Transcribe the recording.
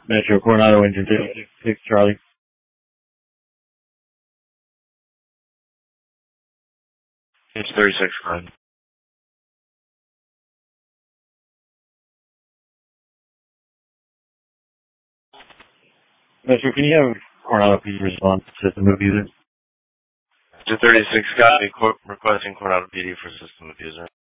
Metro Coronado engine 56 Charlie. It's 36, Glenn. Metro, can you have Coronado PD respond to system abuser? To 36, copy, requesting Coronado PD for system abuser.